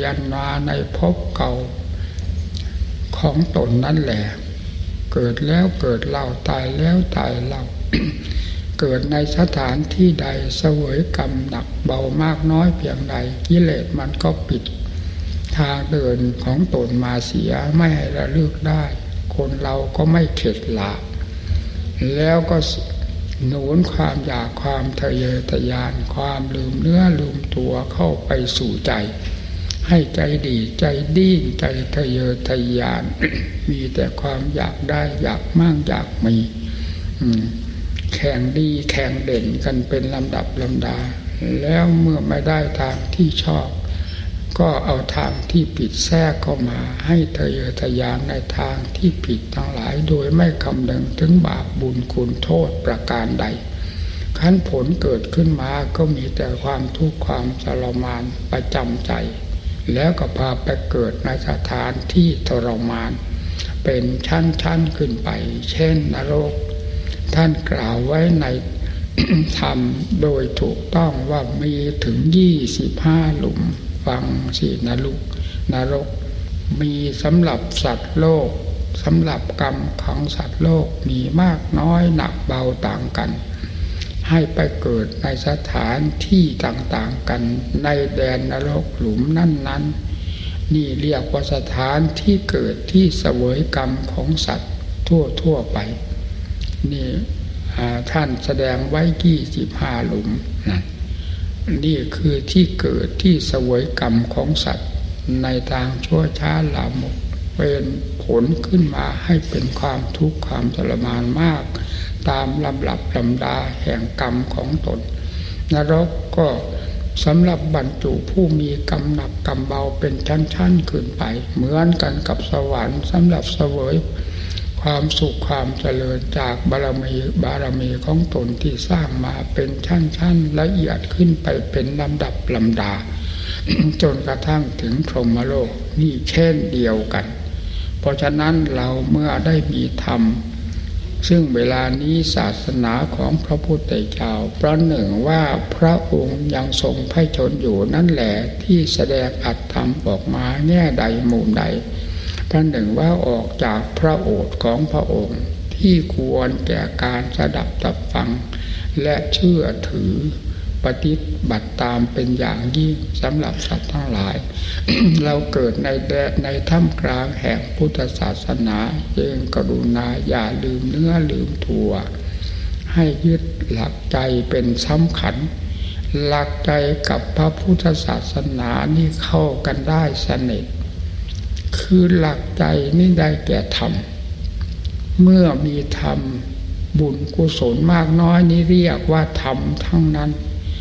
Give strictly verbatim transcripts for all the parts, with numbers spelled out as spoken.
ยนมาในภพเก่าของตนนั่นแหละเกิดแล้วเกิดเล่าตายแล้วตายเล่า เกิดในสถานที่ใดเสวยกรรมหนักเบามากน้อยเพียงใดกิเลสมันก็ปิดทางเดินของตนมาเสียไม่ให้ระลึกได้คนเราก็ไม่เข็ดหลาบแล้วก็หนุนความอยากความทะเยอทะยานความลืมเนื้อลืมตัวเข้าไปสู่ใจให้ใจดีใจดิ้นใจทะเยอทะยาน มีแต่ความอยากได้อยากมั่งอยากมีแข่งดีแข่งเด่นกันเป็นลำดับลำดาแล้วเมื่อไม่ได้ทางที่ชอบก็เอาทางที่ผิดแทรกเข้ามาให้ทะเยอทะยานในทางที่ผิดทั้งหลายโดยไม่คำนึงถึงบาปบุญคุณโทษประการใดขั้นผลเกิดขึ้นมาก็มีแต่ความทุกข์ความทรมานประจำใจแล้วก็พาไปเกิดในสถานที่ทรมานเป็นชั้นๆขึ้นไปเช่นนรกท่านกล่าวไว้ใน ธรรมโดยถูกต้องว่ามีถึงยี่สิบห้าหลุมฟังสินรกนรกมีสำหรับสัตว์โลกสำหรับกรรมของสัตว์โลกมีมากน้อยหนักเบาต่างกันให้ไปเกิดในสถานที่ต่างๆกันในแดนนรกหลุมนั้นๆนี่เรียกว่าสถานที่เกิดที่เสวยกรรมของสัตว์ทั่วๆไปนี่ท่านแสดงไว้ยี่สิบห้าหลุมนะนี่คือที่เกิดที่เสวยกรรมของสัตว์ในทางชั่วช้าลามกเป็นผลขึ้นมาให้เป็นความทุกข์ความทรมานมากตามลำดับลำดาแห่งกรรมของตนนรกก็สำหรับบรรจุผู้มีกรรมหนักกรรมเบาเป็นชั้นๆขึ้นไปเหมือนกันกับสวรรค์สำหรับเสวยความสุขความเจริญจากบารมีบารมีของตนที่สร้างมาเป็นชั้นๆละเอียดขึ้นไปเป็นลำดับลำดา จนกระทั่งถึงพรหมโลกนี่เช่นเดียวกันเพราะฉะนั้นเราเมื่อได้มีธรรมซึ่งเวลานี้ศาสนาของพระพุทธเจ้าประหนึ่งว่าพระองค์ยังทรงพระชนอยู่นั่นแหละที่แสดงอัตธรรมออกมาแง่ใดมุมใดประหนึ่งว่าออกจากพระโอษฐ์ของพระองค์ที่ควรแก่การสดับตับฟังและเชื่อถือปฏิบัติตามเป็นอย่างยิ่งสำหรับสัตว์ทั้งหลาย เราเกิดในแดนในท่ามกลางแห่งพุทธศาสนาจึงกรุณาอย่าลืมเนื้อลืมตัวให้ยึดหลักใจเป็นสำคัญหลักใจกับพระพุทธศาสนานี่เข้ากันได้สนิทคือหลักใจนี่ได้แก่ธรรมเมื่อมีธรรมบุญกุศลมากน้อยนี่เรียกว่าธรรมทั้งนั้น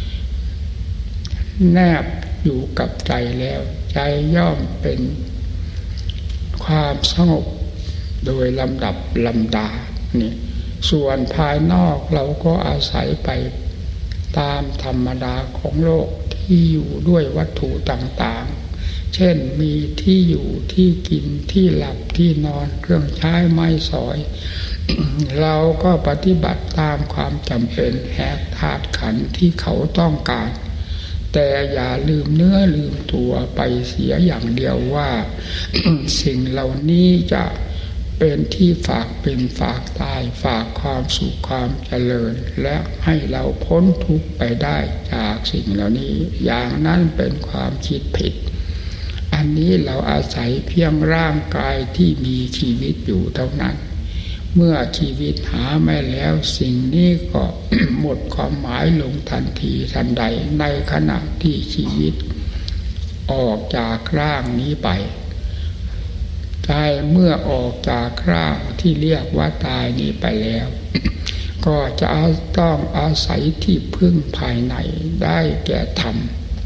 แนบอยู่กับใจแล้วใจย่อมเป็นความสงบโดยลำดับลำดานี่ส่วนภายนอกเราก็อาศัยไปตามธรรมดาของโลกที่อยู่ด้วยวัตถุต่างๆเช่นมีที่อยู่ที่กินที่หลับที่นอนเครื่องใช้ไม้สอย เราก็ปฏิบัติตามความจำเป็นแหกธาตุขันธ์ที่เขาต้องการแต่อย่าลืมเนื้อลืมตัวไปเสียอย่างเดียวว่า สิ่งเหล่านี้จะเป็นที่ฝากเป็นฝากตายฝากความสุขความเจริญและให้เราพ้นทุกข์ไปได้จากสิ่งเหล่านี้อย่างนั้นเป็นความคิดผิดอันนี้เราอาศัยเพียงร่างกายที่มีชีวิตอยู่เท่านั้นเมื่อชีวิตหาไม่แล้วสิ่งนี้ก็ หมดความหมายลงทันทีทันใดในขณะที่ชีวิตออกจากร่างนี้ไปตายเมื่อออกจากร่างที่เรียกว่าตายนี้ไปแล้ว ก็จะต้องอาศัยที่พึ่งภายในได้แก่ธรรม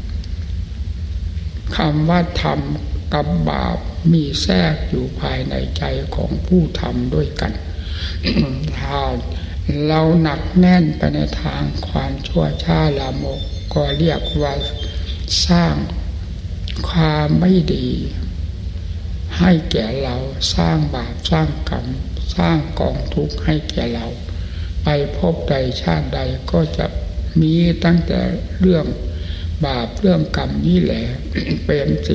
คำว่าธรรมกับบาปมีแทรกอยู่ภายในใจของผู้ทำด้วยกัน ถ้าเราหนักแน่นไปในทางความชั่วช้าลามกก็เรียกว่าสร้างความไม่ดีให้แก่เราสร้างบาปสร้างกรรมสร้างกองทุกข์ให้แก่เราไปพบใดชาติใดก็จะมีตั้งแต่เรื่องบาปเรื่องกรรมนี่แหละ เป็น